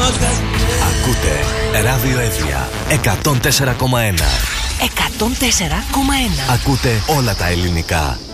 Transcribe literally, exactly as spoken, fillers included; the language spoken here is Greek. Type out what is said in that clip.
Ακούτε Ράδιο Εύβοια εκατόν τέσσερα κόμμα ένα. εκατόν τέσσερα κόμμα ένα. Ακούτε όλα τα ελληνικά.